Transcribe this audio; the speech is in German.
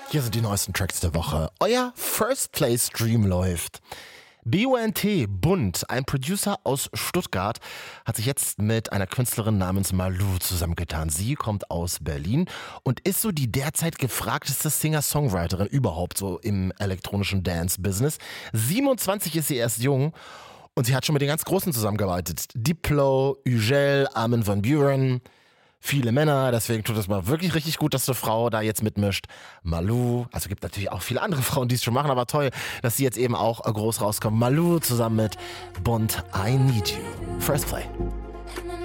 Hier sind die neuesten Tracks der Woche. Euer First Play Stream läuft. BUNT, Bund, ein Producer aus Stuttgart, hat sich jetzt mit einer Künstlerin namens Malou zusammengetan. Sie kommt aus Berlin und ist so die derzeit gefragteste Singer-Songwriterin überhaupt so im elektronischen Dance-Business. 27 ist sie erst jung und sie hat schon mit den ganz Großen zusammengearbeitet. Diplo, Ugel, Armin van Buuren. Viele Männer, deswegen tut es mal wirklich richtig gut, dass eine Frau da jetzt mitmischt. Malou, also gibt natürlich auch viele andere Frauen, die es schon machen, aber toll, dass sie jetzt eben auch groß rauskommen. Malou zusammen mit Bund, I Need You. First Play.